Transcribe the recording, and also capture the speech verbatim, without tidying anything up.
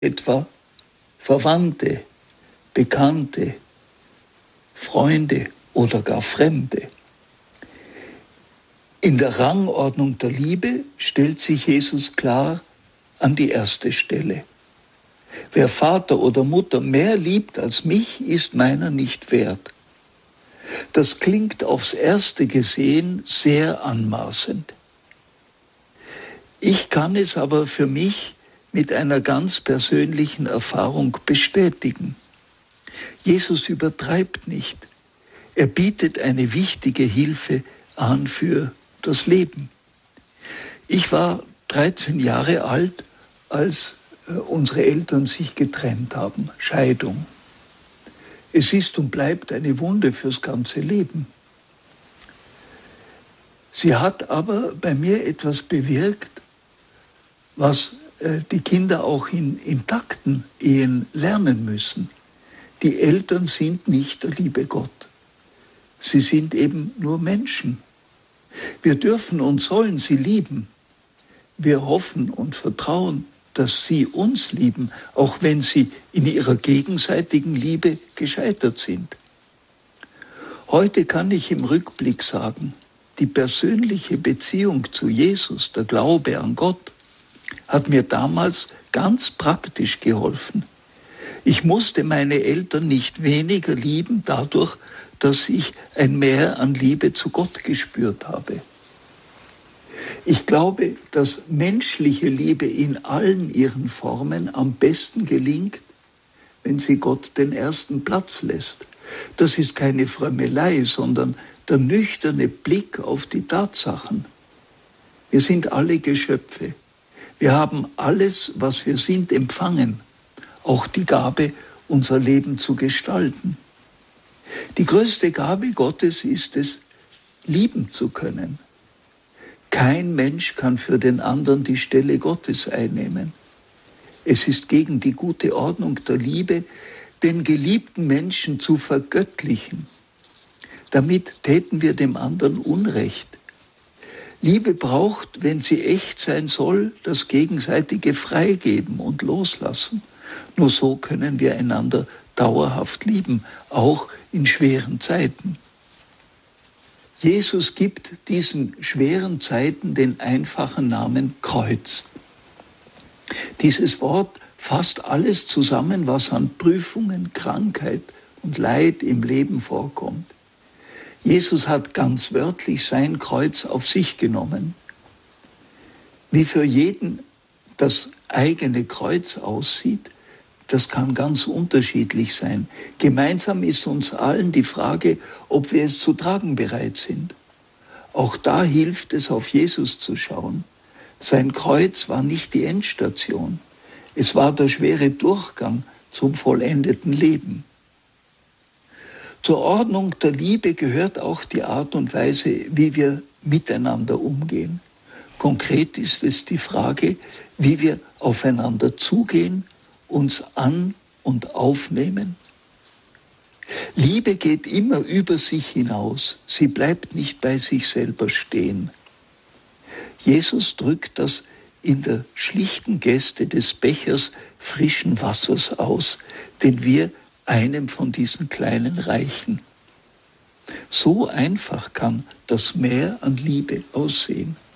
etwa Verwandte, Bekannte, Freunde oder gar Fremde. In der Rangordnung der Liebe stellt sich Jesus klar an die erste Stelle. Wer Vater oder Mutter mehr liebt als mich, ist meiner nicht wert. Das klingt aufs Erste gesehen sehr anmaßend. Ich kann es aber für mich mit einer ganz persönlichen Erfahrung bestätigen. Jesus übertreibt nicht. Er bietet eine wichtige Hilfe an für das Leben. Ich war dreizehn Jahre alt, als unsere Eltern sich getrennt haben, Scheidung. Es ist und bleibt eine Wunde fürs ganze Leben. Sie hat aber bei mir etwas bewirkt, was die Kinder auch in intakten Ehen lernen müssen. Die Eltern sind nicht der liebe Gott. Sie sind eben nur Menschen. Wir dürfen und sollen sie lieben. Wir hoffen und vertrauen, dass sie uns lieben, auch wenn sie in ihrer gegenseitigen Liebe gescheitert sind. Heute kann ich im Rückblick sagen, die persönliche Beziehung zu Jesus, der Glaube an Gott, hat mir damals ganz praktisch geholfen. Ich musste meine Eltern nicht weniger lieben dadurch, dass ich ein Mehr an Liebe zu Gott gespürt habe. Ich glaube, dass menschliche Liebe in allen ihren Formen am besten gelingt, wenn sie Gott den ersten Platz lässt. Das ist keine Frömmelei, sondern der nüchterne Blick auf die Tatsachen. Wir sind alle Geschöpfe. Wir haben alles, was wir sind, empfangen. Auch die Gabe, unser Leben zu gestalten. Die größte Gabe Gottes ist es, lieben zu können. Kein Mensch kann für den anderen die Stelle Gottes einnehmen. Es ist gegen die gute Ordnung der Liebe, den geliebten Menschen zu vergöttlichen. Damit täten wir dem anderen Unrecht. Liebe braucht, wenn sie echt sein soll, das gegenseitige Freigeben und Loslassen. Nur so können wir einander dauerhaft lieben, auch in schweren Zeiten. Jesus gibt diesen schweren Zeiten den einfachen Namen Kreuz. Dieses Wort fasst alles zusammen, was an Prüfungen, Krankheit und Leid im Leben vorkommt. Jesus hat ganz wörtlich sein Kreuz auf sich genommen. Wie für jeden das eigene Kreuz aussieht, das kann ganz unterschiedlich sein. Gemeinsam ist uns allen die Frage, ob wir es zu tragen bereit sind. Auch da hilft es, auf Jesus zu schauen. Sein Kreuz war nicht die Endstation. Es war der schwere Durchgang zum vollendeten Leben. Zur Ordnung der Liebe gehört auch die Art und Weise, wie wir miteinander umgehen. Konkret ist es die Frage, wie wir aufeinander zugehen, uns an- und aufnehmen. Liebe geht immer über sich hinaus. Sie bleibt nicht bei sich selber stehen. Jesus drückt das in der schlichten Geste des Bechers frischen Wassers aus, den wir einem von diesen Kleinen reichen. So einfach kann das Meer an Liebe aussehen.